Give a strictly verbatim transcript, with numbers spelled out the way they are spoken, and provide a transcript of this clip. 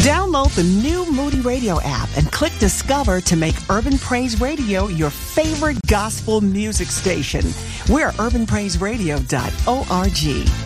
Download the new Moody Radio app and click Discover to make Urban Praise Radio your favorite gospel music station. We're urban praise radio dot org.